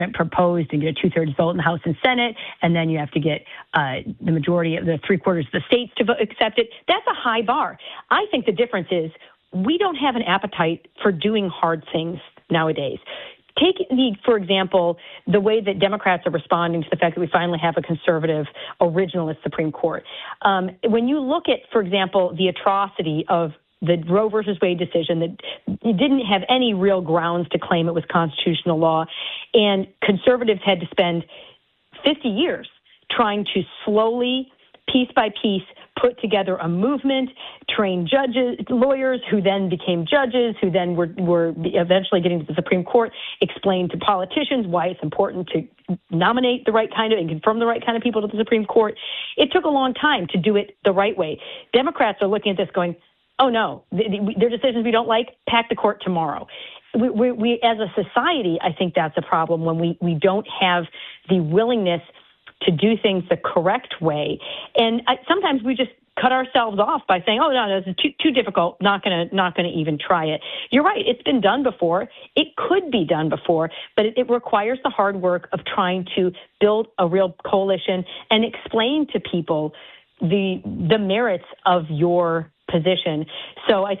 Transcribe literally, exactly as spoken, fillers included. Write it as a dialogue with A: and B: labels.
A: proposed and get a two-thirds vote in the House and Senate, and then you have to get uh, the majority of the three-quarters of the states to vote, accept it. That's a high bar. I think the difference is we don't have an appetite for doing hard things nowadays. Take the, for example, the way that Democrats are responding to the fact that we finally have a conservative, originalist Supreme Court. Um, when you look at, for example, the atrocity of the Roe versus Wade decision that didn't have any real grounds to claim it was constitutional law, and conservatives had to spend fifty years trying to slowly, piece by piece, put together a movement, train judges, lawyers who then became judges, who then were, were eventually getting to the Supreme Court, explain to politicians why it's important to nominate the right kind of and confirm the right kind of people to the Supreme Court. It took a long time to do it the right way. Democrats are looking at this going, oh, no, their decisions we don't like, pack the court tomorrow. We, we, we, as a society, I think that's a problem when we, we don't have the willingness to do things the correct way. And I, sometimes we just cut ourselves off by saying, oh, no, no, this is too, too difficult, not going to not going to even try it. You're right. It's been done before. It could be done before, but it, it requires the hard work of trying to build a real coalition and explain to people the the merits of your position. So I